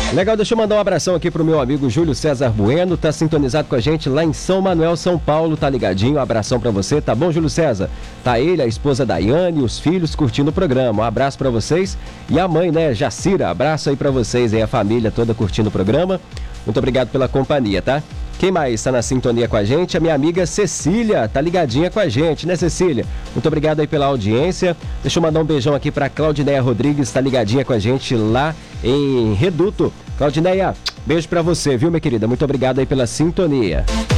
Legal, deixa eu mandar um abração aqui pro meu amigo Júlio César Bueno, tá sintonizado com a gente lá em São Manuel, São Paulo, tá ligadinho, um abração pra você, tá bom, Júlio César? Tá ele, a esposa Daiane e os filhos curtindo o programa, um abraço pra vocês e a mãe, né, Jacira, abraço aí pra vocês aí, a família toda curtindo o programa, muito obrigado pela companhia, tá? Quem mais está na sintonia com a gente? A minha amiga Cecília, tá ligadinha com a gente, né, Cecília? Muito obrigado aí pela audiência. Deixa eu mandar um beijão aqui pra Claudineia Rodrigues, tá ligadinha com a gente lá em Reduto. Claudineia, beijo pra você, viu, minha querida? Muito obrigado aí pela sintonia.